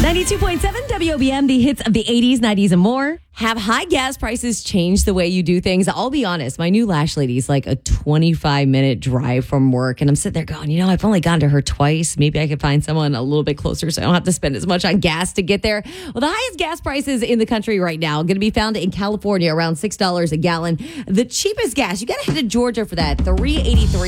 92.7 WOBM, the hits of the 80s, 90s, and more. Have high gas prices changed the way you do things? I'll be honest, my new lash lady is like a 25-minute drive from work. And I'm sitting there going, I've only gone to her twice. Maybe I could find someone a little bit closer so I don't have to spend as much on gas to get there. Well, the highest gas prices in the country right now are going to be found in California, around $6 a gallon. The cheapest gas, you got to head to Georgia for that, $3.83.